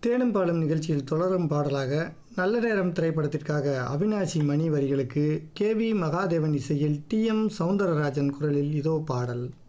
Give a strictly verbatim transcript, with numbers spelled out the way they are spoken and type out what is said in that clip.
தேனும் பாலும் நிகழ்ச்சியில் தொடரும் பாடலாக நல்ல நேரம் திரைப்படத்திற்காக அவினாசி மணி வரிகளுக்கு கே வி மகாதேவன் இசையில் டி எம் சௌந்தரராஜன் குரலில் இதோ பாடல்.